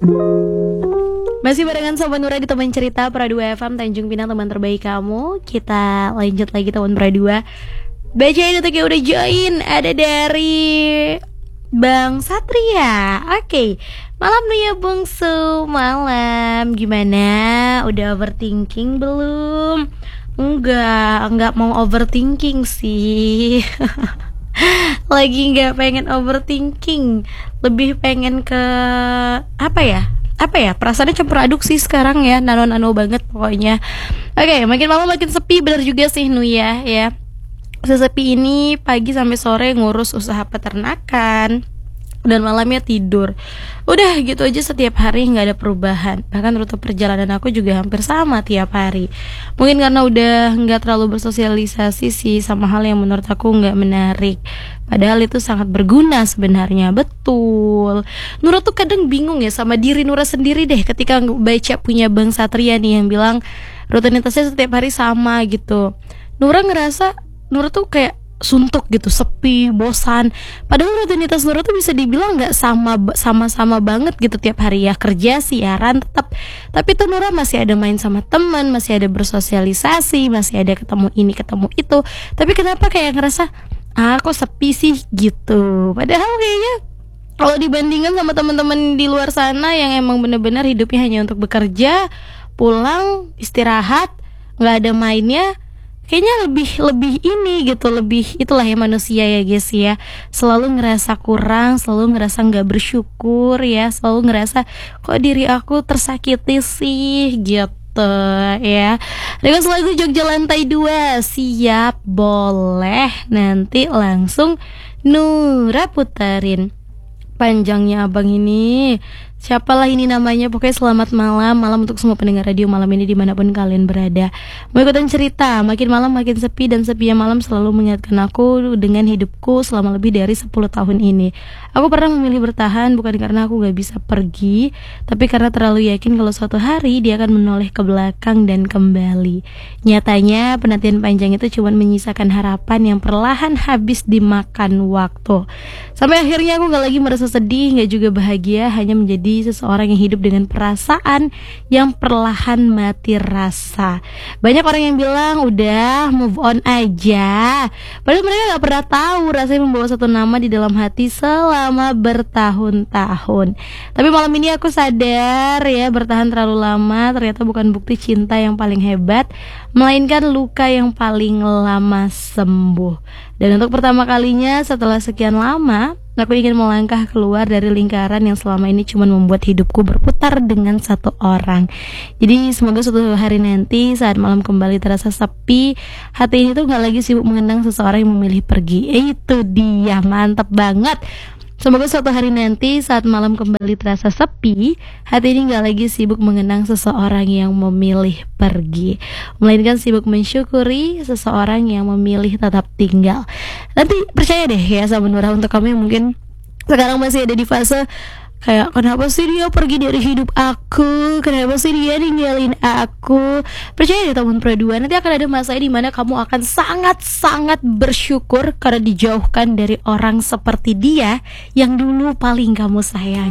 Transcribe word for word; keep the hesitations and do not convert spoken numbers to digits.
Masih barengan Sobat Nura di teman cerita Pra dua F M Tanjung Pinang, teman terbaik kamu. Kita lanjut lagi teman Pra dua. Bacain untuk yang udah join. Ada dari Bang Satria. Oke, okay. Malam nih ya bungsu. Malam, gimana? Udah overthinking belum? Enggak, enggak mau overthinking sih. Lagi enggak pengen overthinking. Lebih pengen ke apa ya? Apa ya, perasaannya campur aduk sih sekarang ya, nano-nano banget pokoknya. Oke, okay, makin malam makin sepi, bener juga sih Nuya ya. Sesepi ini pagi sampai sore ngurus usaha peternakan dan malamnya tidur. Udah gitu aja setiap hari, nggak ada perubahan. Bahkan rute perjalanan aku juga hampir sama tiap hari. Mungkin karena udah nggak terlalu bersosialisasi sih sama hal yang menurut aku nggak menarik. Padahal itu sangat berguna sebenarnya. Betul. Nura tuh kadang bingung ya sama diri Nura sendiri deh ketika baca punya Bang Satria nih yang bilang rutinitasnya setiap hari sama gitu. Nura ngerasa Nura tuh kayak suntuk gitu, sepi, bosan. Padahal rutinitas Nura tuh bisa dibilang nggak sama sama-sama banget gitu tiap hari ya, kerja, siaran, tetap. Tapi tuh Nura masih ada main sama teman, masih ada bersosialisasi, masih ada ketemu ini ketemu itu. Tapi kenapa kayak ngerasa ah kok sepi sih gitu. Padahal kayaknya kalau dibandingkan sama teman-teman di luar sana yang emang benar-benar hidupnya hanya untuk bekerja, pulang, istirahat, nggak ada mainnya, kayaknya lebih lebih ini gitu, lebih itulah ya manusia ya guys ya, selalu ngerasa kurang, selalu ngerasa nggak bersyukur ya, selalu ngerasa kok diri aku tersakiti sih gitu ya. Dengan lagu Jogja Lantai dua, siap, boleh, nanti langsung Nura puterin. Panjangnya abang ini, siapalah ini namanya, pokoknya selamat malam. Malam untuk semua pendengar radio malam ini dimanapun kalian berada. Mau ikutan cerita, makin malam makin sepi, dan sepinya malam selalu mengingatkan aku dengan hidupku selama lebih dari sepuluh tahun ini. Aku pernah memilih bertahan bukan karena aku gak bisa pergi, tapi karena terlalu yakin kalau suatu hari dia akan menoleh ke belakang dan kembali. Nyatanya penantian panjang itu cuma menyisakan harapan yang perlahan habis dimakan waktu. Sampai akhirnya aku gak lagi merasa sedih, gak juga bahagia, hanya menjadi seseorang yang hidup dengan perasaan yang perlahan mati rasa. Banyak orang yang bilang udah move on aja, padahal mereka gak pernah tahu rasanya membawa satu nama di dalam hati selama bertahun-tahun. Tapi malam ini aku sadar ya, bertahan terlalu lama ternyata bukan bukti cinta yang paling hebat, melainkan luka yang paling lama sembuh. Dan untuk pertama kalinya setelah sekian lama, aku ingin melangkah keluar dari lingkaran yang selama ini cuma membuat hidupku berputar dengan satu orang. Jadi semoga suatu hari nanti saat malam kembali terasa sepi, hati ini tuh gak lagi sibuk mengenang seseorang yang memilih pergi. eh, Itu dia, mantep banget. Semoga suatu hari nanti saat malam kembali terasa sepi, hati ini gak lagi sibuk mengenang seseorang yang memilih pergi, melainkan sibuk mensyukuri seseorang yang memilih tetap tinggal. Nanti percaya deh ya sama Nura, untuk kamu yang mungkin sekarang masih ada di fase kayak kenapa sih dia pergi dari hidup aku, kenapa sih dia ninggalin aku, percaya deh teman Pro dua, nanti akan ada masa di mana kamu akan sangat-sangat bersyukur karena dijauhkan dari orang seperti dia yang dulu paling kamu sayang.